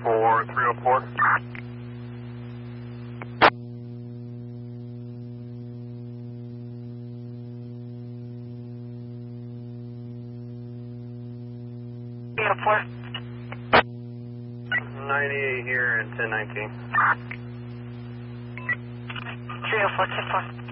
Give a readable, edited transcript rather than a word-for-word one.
for 304. Four. 98 here and 1019. 304, 10-4.